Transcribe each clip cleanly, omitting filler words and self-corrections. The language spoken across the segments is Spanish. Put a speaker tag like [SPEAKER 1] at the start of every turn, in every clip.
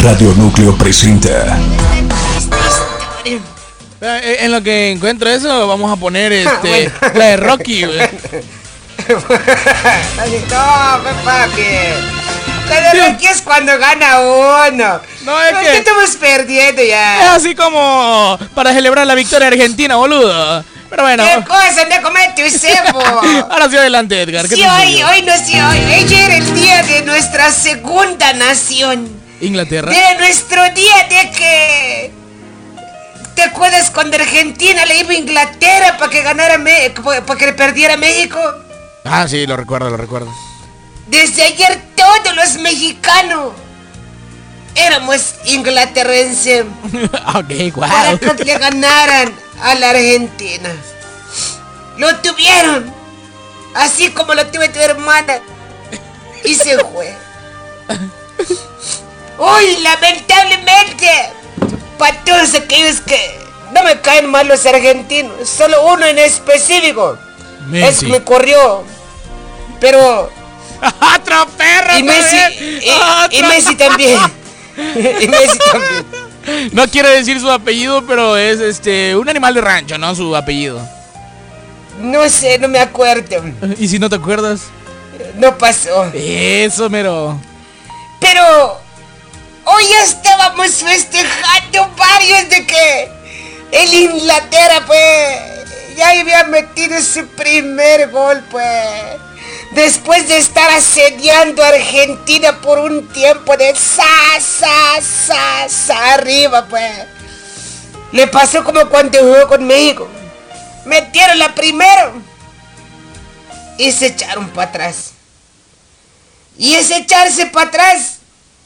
[SPEAKER 1] Radio Núcleo presenta.
[SPEAKER 2] En lo que encuentro eso, vamos a poner bueno. La de Rocky, güey.
[SPEAKER 3] No, papi. La de Rocky es cuando gana uno.
[SPEAKER 2] No, es que
[SPEAKER 3] estamos perdiendo ya.
[SPEAKER 2] Es así como para celebrar la victoria argentina, boludo. Pero bueno.
[SPEAKER 3] ¿Qué cosa? No comete usted, po.
[SPEAKER 2] Ahora sí, adelante, Edgar.
[SPEAKER 3] Sí, hoy no, sí, hoy. Ayer el día de nuestra segunda nación.
[SPEAKER 2] Inglaterra.
[SPEAKER 3] De nuestro día de que... ¿Te acuerdas cuando Argentina le iba a Inglaterra para que ganara para que le perdiera México?
[SPEAKER 2] Ah, sí, lo recuerdo.
[SPEAKER 3] Desde ayer todos los mexicanos éramos inglaterrenses.
[SPEAKER 2] Ok, wow.
[SPEAKER 3] Para que le ganaran a la Argentina. Lo tuvieron, así como lo tuve tu hermana, y se fue. Uy, lamentablemente, para todos aquellos que no me caen mal los argentinos, solo uno en específico,
[SPEAKER 2] Messi.
[SPEAKER 3] es que me corrió. Pero
[SPEAKER 2] ¡otro perro!
[SPEAKER 3] y Messi, y Messi también. Y Messi también.
[SPEAKER 2] No quiero decir su apellido, pero es un animal de rancho, ¿no? Su apellido.
[SPEAKER 3] No sé, no me acuerdo.
[SPEAKER 2] ¿Y si no te acuerdas?
[SPEAKER 3] No pasó.
[SPEAKER 2] Eso, mero.
[SPEAKER 3] Pero hoy estábamos festejando varios de que el Inglaterra, pues, ya había metido su primer gol, pues. Después de estar asediando a Argentina por un tiempo de arriba, pues. Le pasó como cuando jugó con México. Metieron la primero y se echaron para atrás. Y ese echarse para atrás,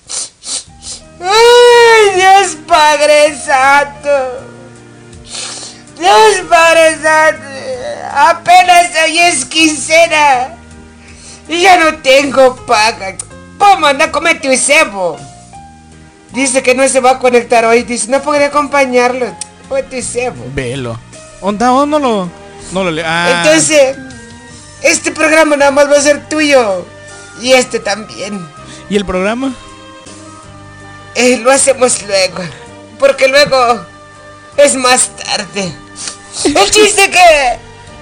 [SPEAKER 3] ¡ay, Dios Padre Santo! Dios Padre Santo, apenas hoy es quincena y ya no tengo paga. ¿Cómo anda? Comete un cebo. Dice que no se va a conectar hoy. Dice, no podría acompañarlo. Comete un cebo.
[SPEAKER 2] Velo. No lo leo. Ah.
[SPEAKER 3] Entonces, este programa nada más va a ser tuyo. Y este también.
[SPEAKER 2] ¿Y el programa?
[SPEAKER 3] Lo hacemos luego. Porque luego es más tarde. El chiste que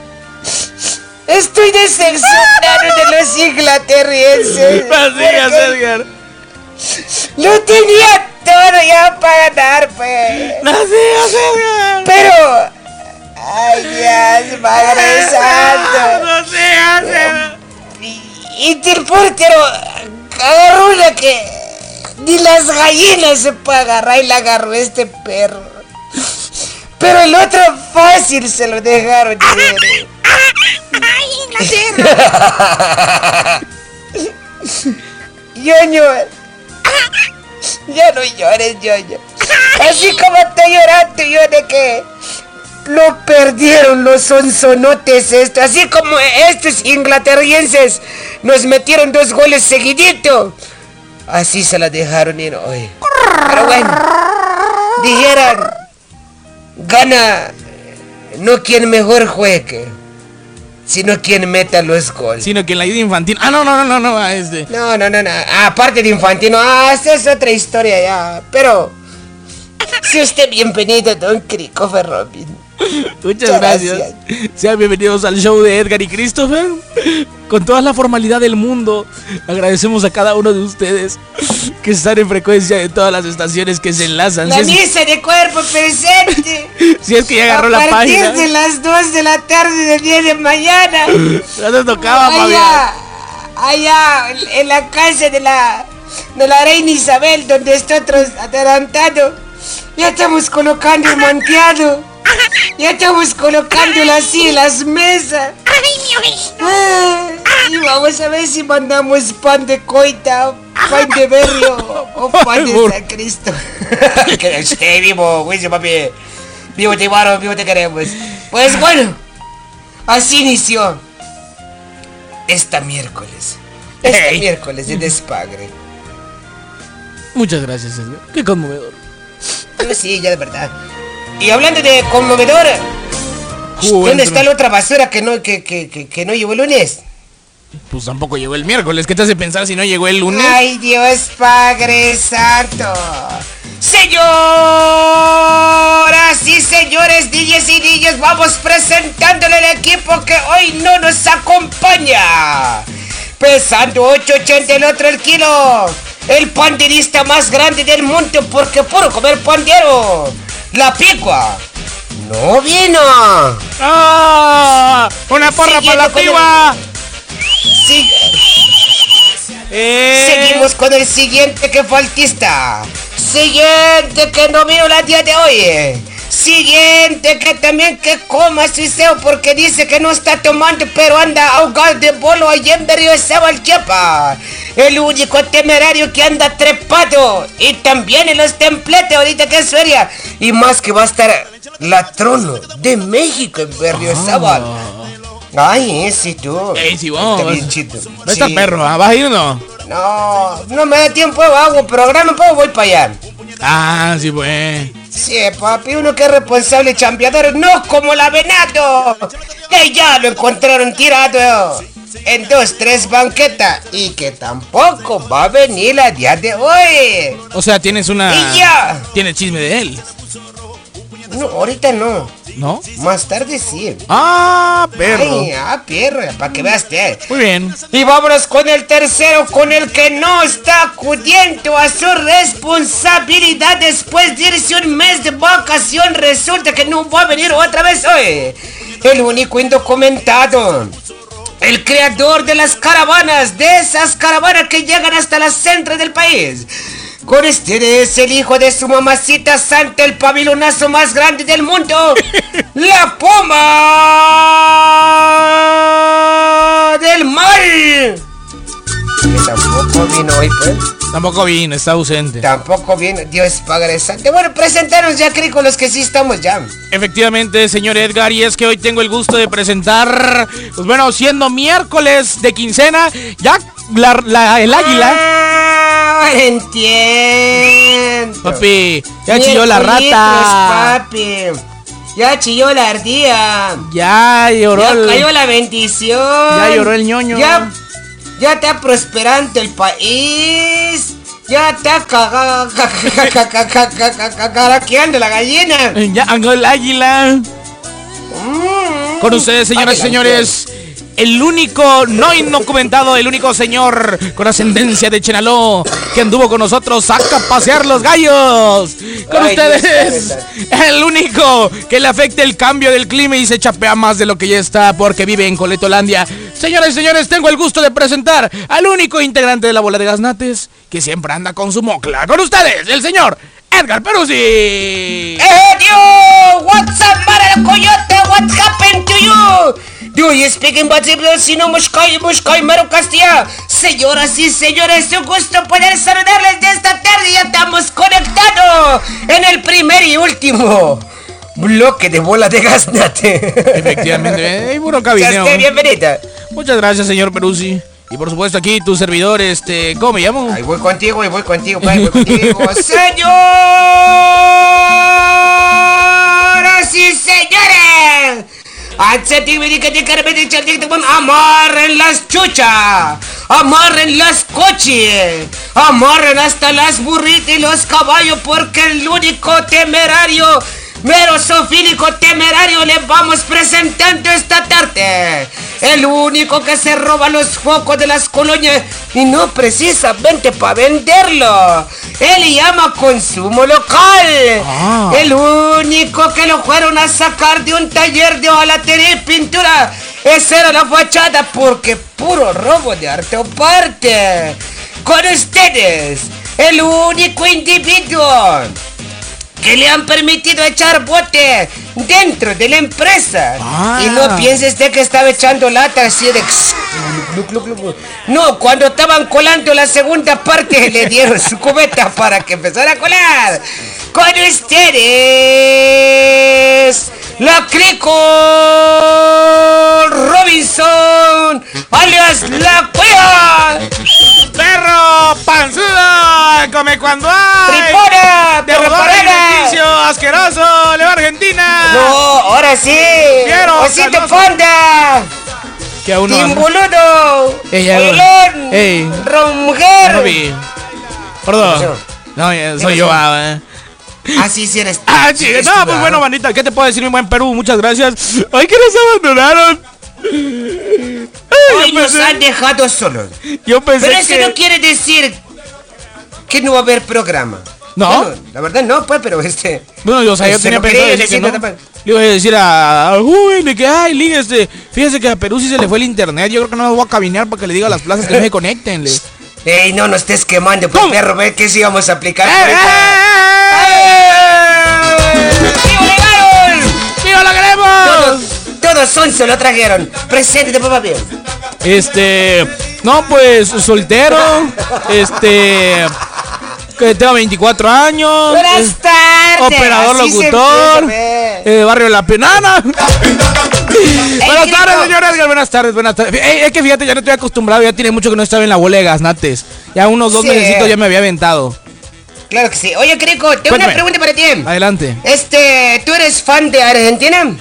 [SPEAKER 3] estoy decepcionado de los inglaterrienses.
[SPEAKER 2] No sigas, Edgar.
[SPEAKER 3] Lo tenía todo ya para ganar, pues.
[SPEAKER 2] No sigas, Edgar.
[SPEAKER 3] Pero ay, Dios, Padre Santo.
[SPEAKER 2] No sigas, Edgar.
[SPEAKER 3] Y el portero agarró una que ni las gallinas se puede agarrar y la agarró este perro. Pero el otro fácil se lo dejaron.
[SPEAKER 2] ¡Ay, Inglaterra!
[SPEAKER 3] Ñoño, ya no llores, Ñoño. Así como estoy llorando yo de que lo perdieron los sonsonotes estos. Así como estos inglaterrienses nos metieron 2 goles seguidito. Así se la dejaron ir hoy. Pero bueno, dijeran, gana no quien mejor juegue, sino quien meta los goles.
[SPEAKER 2] Sino quien la ayuda infantil. Ah, no.
[SPEAKER 3] No. Aparte de Infantino, esta es otra historia ya. Pero si usted bienvenido, don Christopher Robin.
[SPEAKER 2] Muchas gracias. Sean bienvenidos al show de Edgar y Christopher. Con toda la formalidad del mundo, agradecemos a cada uno de ustedes que están en frecuencia de todas las estaciones que se enlazan.
[SPEAKER 3] La misa de cuerpo presente.
[SPEAKER 2] Si es que ya agarró la página.
[SPEAKER 3] A partir de las 2 de la tarde del día de mañana.
[SPEAKER 2] Ya te tocaba, Fabián.
[SPEAKER 3] Allá en la casa de la reina Isabel, donde está adelantado, ya estamos colocando el manteado. Ya estamos colocando así en las mesas. Y vamos a ver si mandamos pan de coita, pan de berrio o pan de San Cristo. Que esté vivo, güey, papi. Vivo te varo, vivo te queremos. Pues bueno, así inició este miércoles de Despagre.
[SPEAKER 2] Muchas gracias, Edgar. Qué conmovedor.
[SPEAKER 3] Sí, ya de verdad. Y hablando de conmovedor, ¿dónde está la otra basura que no llevó el lunes?
[SPEAKER 2] Pues tampoco llegó el miércoles. ¿Qué te hace pensar si no llegó el lunes?
[SPEAKER 3] Ay, Dios Padre Santo. Señoras y señores, DJs y DJs, vamos presentándole el equipo que hoy no nos acompaña. Pesando 8.80 el otro el kilo. El panderista más grande del mundo porque puro comer pandero. La Picua. No vino.
[SPEAKER 2] ¡Ah! ¡Una porra para la Picua!
[SPEAKER 3] Seguimos con el siguiente que faltista. Siguiente que no vino el día de hoy. Siguiente que también que coma su seo porque dice que no está tomando pero anda ahogado de bolo allá en Berriozábal al Chiapa. El único temerario que anda trepado y también en los templetes ahorita que es feria. Y más que va a estar la Trono de México en Berriozábal. Ay, ese tú.
[SPEAKER 2] Sí, vos.
[SPEAKER 3] Está bien chito.
[SPEAKER 2] Está perro, ¿vas a ir o no?
[SPEAKER 3] No me da tiempo, hago un programa, pero voy para allá.
[SPEAKER 2] Ah, sí, pues.
[SPEAKER 3] Sí, papi, uno que es responsable chambeador, no como la Venato. Que ya lo encontraron tirado en 2-3 banquetas y que tampoco va a venir a día de hoy.
[SPEAKER 2] O sea, tienes una...
[SPEAKER 3] Y ya.
[SPEAKER 2] ¿Tienes chisme de él?
[SPEAKER 3] No, ahorita no.
[SPEAKER 2] ¿No?
[SPEAKER 3] Más tarde sí.
[SPEAKER 2] Ah, perro.
[SPEAKER 3] Ay, perro, para que veas usted.
[SPEAKER 2] Muy bien.
[SPEAKER 3] Y vámonos con el tercero, con el que no está acudiendo a su responsabilidad después de irse un mes de vacación. Resulta que no va a venir otra vez hoy. El único indocumentado. El creador de las caravanas, de esas caravanas que llegan hasta las centros del país. Con ustedes, el hijo de su mamacita santa, el pavilonazo más grande del mundo, la Puma del Mal. Que tampoco vino hoy, pues.
[SPEAKER 2] Tampoco vino, está ausente.
[SPEAKER 3] Tampoco vino, Dios Padre Santo. Bueno, presentaros ya, Crico, los que sí estamos ya.
[SPEAKER 2] Efectivamente, señor Edgar, y es que hoy tengo el gusto de presentar, pues bueno, siendo miércoles de quincena, ya el águila.
[SPEAKER 3] Entiendo.
[SPEAKER 2] Papi, ya chilló la rata.
[SPEAKER 3] Papi. Ya chilló la ardilla.
[SPEAKER 2] Ya lloró.
[SPEAKER 3] Ya cayó la bendición.
[SPEAKER 2] Ya lloró el ñoño.
[SPEAKER 3] Ya está prosperando el país. Ya está caraqueando la gallina.
[SPEAKER 2] Ya angó el águila. Con ustedes, señoras y señores, el único no indocumentado, el único señor con ascendencia de Chenaló que anduvo con nosotros a pasear los gallos. Con ustedes, el único que le afecta el cambio del clima y se chapea más de lo que ya está porque vive en Coletolandia. Señoras y señores, tengo el gusto de presentar al único integrante de la bola de gaznates que siempre anda con su mocla. Con ustedes, el señor Edgar Peruzzi.
[SPEAKER 3] Dios, what's up, Mara Coyote? What happened to you? Do you speak in Bajiblo, sino Mushkai, Mero Castilla? Señoras y señores, un gusto poder saludarles de esta tarde. Ya estamos conectados en el primer y último bloque de bola de gaznate.
[SPEAKER 2] Efectivamente, puro cabineo.
[SPEAKER 3] Bienvenida.
[SPEAKER 2] Muchas gracias, señor Peruzzi. Y por supuesto aquí tu servidor, ¿cómo me llamo?
[SPEAKER 3] Ahí voy contigo, pai, voy contigo. Señoras y señores, amarren las chuchas, amarren las coches, amarren hasta las burritas y los caballos, porque el único temerario, mero sofílico temerario le vamos presentando esta tarde. El único que se roba los focos de las colonias y no precisamente para venderlo. Él llama consumo local. El único que lo fueron a sacar de un taller de hojalatería y pintura. Esa era la fachada porque puro robo de arte o parte. Con ustedes, el único individuo que le han permitido echar bote dentro de la empresa. Y no piense usted que estaba echando lata así de... No, cuando estaban colando la segunda parte le dieron su cubeta para que empezara a colar. Con ustedes, la Crico Robinson, alias La Cueva.
[SPEAKER 2] ¡Perro! ¡Panzuda! ¡Come cuando hay!
[SPEAKER 3] ¡Tripona!
[SPEAKER 2] ¡Derrotarena! ¡Asqueroso! ¡Le va Argentina!
[SPEAKER 3] No, ahora sí.
[SPEAKER 2] ¡Fiero!
[SPEAKER 3] ¡Osito Panda!
[SPEAKER 2] Que a uno...
[SPEAKER 3] ¡Timboludo!
[SPEAKER 2] Ella...
[SPEAKER 3] ¡Pelón!
[SPEAKER 2] Ey.
[SPEAKER 3] ¡Romujer!
[SPEAKER 2] Perdón. No, soy yo,
[SPEAKER 3] Así sí eres.
[SPEAKER 2] Chica. No, pues bueno, manita, ¿qué te puedo decir, mi buen Perú? Muchas gracias. Ay, que nos abandonaron.
[SPEAKER 3] Hoy nos han dejado solos.
[SPEAKER 2] Yo pensé
[SPEAKER 3] Pero eso no quiere decir que no va a haber programa.
[SPEAKER 2] ¿No?
[SPEAKER 3] Bueno, la verdad no, pues, pero
[SPEAKER 2] Bueno, yo tenía pensado decir que no. Le iba a decir a joven de que, ay, Liga, fíjese que a Perú sí se le fue el internet. Yo creo que no me voy a caminar para que le diga a las plazas que no se conecten.
[SPEAKER 3] Ey, no nos estés quemando, pues, perro, ve que sí vamos a aplicar.
[SPEAKER 2] ¡Viva la queremos!
[SPEAKER 3] Todos son, se lo trajeron. Preséntate, papá, bien.
[SPEAKER 2] No, pues, soltero. Que tengo 24 años.
[SPEAKER 3] Buenas tardes.
[SPEAKER 2] Operador locutor. Barrio La Penana. Buenas tardes, señor Edgar. Buenas tardes. Es que fíjate, ya no estoy acostumbrado. Ya tiene mucho que no estaba en la bola de Gaznates. Ya unos 2 mesecitos ya me había aventado.
[SPEAKER 3] Claro que sí. Oye, Crico, tengo
[SPEAKER 2] Cuéntame.
[SPEAKER 3] una pregunta para ti.
[SPEAKER 2] Adelante.
[SPEAKER 3] ¿Tú eres fan de Argentina?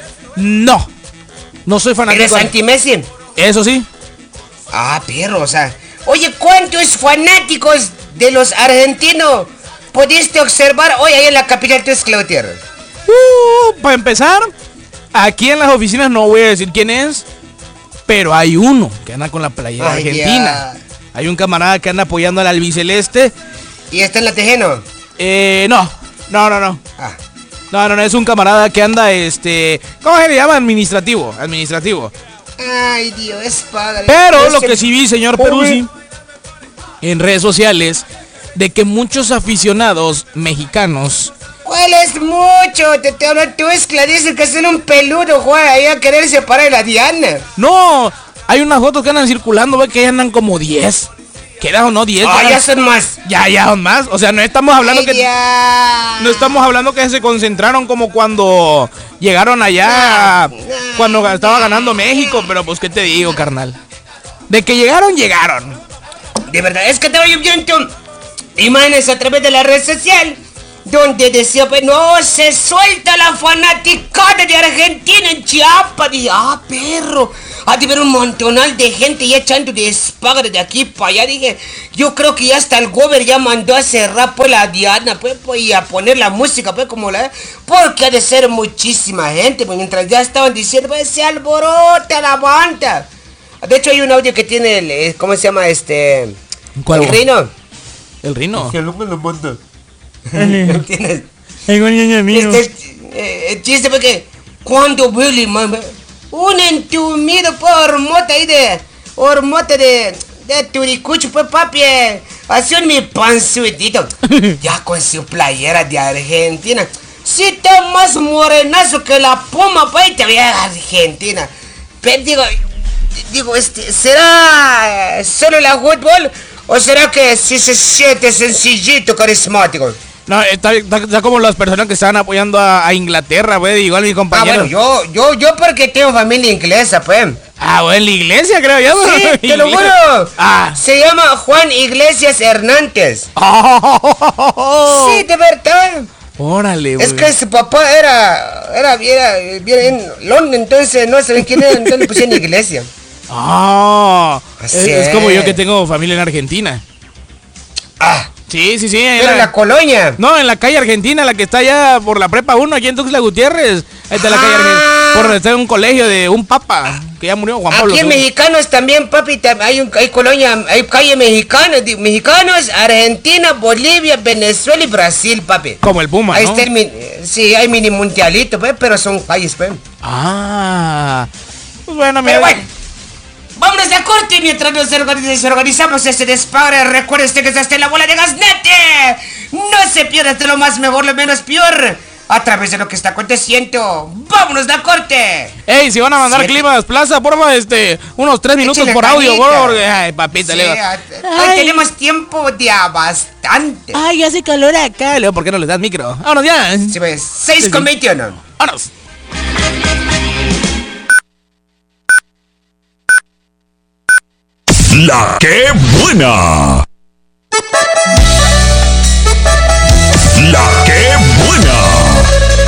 [SPEAKER 2] No soy fanático.
[SPEAKER 3] ¿Eres anti-Messi?
[SPEAKER 2] Eso sí.
[SPEAKER 3] Ah, perro, o sea. Oye, ¿cuántos fanáticos de los argentinos pudiste observar hoy ahí en la capital de Tlaxcala?
[SPEAKER 2] Para empezar, aquí en las oficinas no voy a decir quién es, pero hay uno que anda con la playera argentina.
[SPEAKER 3] Ya.
[SPEAKER 2] Hay un camarada que anda apoyando al albiceleste.
[SPEAKER 3] ¿Y está en la Tejeno?
[SPEAKER 2] No.
[SPEAKER 3] Ah.
[SPEAKER 2] No, es un camarada que anda, ¿cómo se le llama? Administrativo.
[SPEAKER 3] Ay, Dios, padre.
[SPEAKER 2] Pero lo que sí vi, señor Peruzzi, en redes sociales, de que muchos aficionados mexicanos...
[SPEAKER 3] ¿Cuál es mucho? Te hablan tú, dice que son un peludo, Juan, ahí a querer separar a la Diana.
[SPEAKER 2] No, hay unas fotos que andan circulando, ve que andan como 10. ¿Quedan o no 10?
[SPEAKER 3] Ah, ya son más.
[SPEAKER 2] Ya son más. O sea, no estamos hablando
[SPEAKER 3] Ya.
[SPEAKER 2] No estamos hablando que se concentraron como cuando llegaron allá, cuando estaba ganando México, pero pues, ¿qué te digo, carnal? De que llegaron.
[SPEAKER 3] De verdad, es que estaba lloviendo imágenes a través de la red social donde decía, pues no, se suelta la fanaticada de Argentina en Chiapas. Dije, perro, ha de haber un montonal de gente ya echando de espagre de aquí para allá. Dije, yo creo que ya hasta el gober ya mandó a cerrar pues la Diana, pues, y a poner la música, pues, como porque ha de ser muchísima gente, pues, mientras ya estaban diciendo, pues, se alborota la banda. De hecho, hay un audio que tiene ¿cómo se llama
[SPEAKER 2] ¿Cuál?
[SPEAKER 3] El Rino.
[SPEAKER 2] ¿El Rino?
[SPEAKER 3] Que no me lo manda. ¿Entiendes? El chiste porque cuando Willy, un entumido por hormota ahí de Turicucho, pues, papi, hace un mi panzuitito, ya con su playera de Argentina. Si está más morenazo que la puma, pues, te voy a Argentina. Pero digo, ¿será solo la fútbol? ¿O será que si se siente sencillito, carismático?
[SPEAKER 2] No, está como las personas que estaban apoyando a Inglaterra, güey, igual mi compañero.
[SPEAKER 3] Bueno, yo porque tengo familia inglesa, pues.
[SPEAKER 2] Bueno, en la iglesia, creo yo.
[SPEAKER 3] Sí, te lo juro. Se llama Juan Iglesias Hernández. Sí, de verdad.
[SPEAKER 2] Órale, güey.
[SPEAKER 3] Es que su papá era bien en Londres, entonces no sabía quién era, entonces le pusieron iglesia.
[SPEAKER 2] Es como yo que tengo familia en Argentina. Sí.
[SPEAKER 3] Pero en la colonia.
[SPEAKER 2] No, en la calle Argentina, la que está allá por la prepa 1, aquí en Tuxtla Gutiérrez. Ahí está la calle Argentina. Por donde está un colegio de un papa que ya murió, Juan Pablo.
[SPEAKER 3] Aquí en Mexicanos también, papi, hay colonia, hay calle mexicanos, Argentina, Bolivia, Venezuela y Brasil, papi.
[SPEAKER 2] Como el Puma,
[SPEAKER 3] ahí
[SPEAKER 2] ¿no?
[SPEAKER 3] Está sí, hay mini mundialito, pues, pero son calles, pues.
[SPEAKER 2] Pues bueno,
[SPEAKER 3] mira. Vámonos de corte mientras nos organizamos este despabre. Recuerden que está en la bola de Gaznate. No se pierda de lo más mejor, lo menos peor, a través de lo que está aconteciendo. Vámonos de corte.
[SPEAKER 2] Ey, si van a mandar climas, plaza, porfa, unos 3 minutos
[SPEAKER 3] Échale
[SPEAKER 2] por audio,
[SPEAKER 3] canita.
[SPEAKER 2] porque, ay, papita,
[SPEAKER 3] Sí,
[SPEAKER 2] Leo.
[SPEAKER 3] hoy tenemos tiempo de bastante.
[SPEAKER 2] Ay, hace calor acá, Leo, ¿por qué no le das micro? Vámonos ya.
[SPEAKER 3] Sí, pues, 6:21.
[SPEAKER 2] Vámonos.
[SPEAKER 1] La que buena.